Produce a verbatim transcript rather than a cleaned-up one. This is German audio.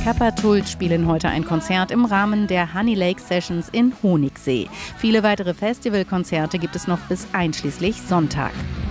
Peppertult spielen heute ein Konzert im Rahmen der Honey Lake Sessions in Honigsee. Viele weitere Festivalkonzerte gibt es noch bis einschließlich Sonntag.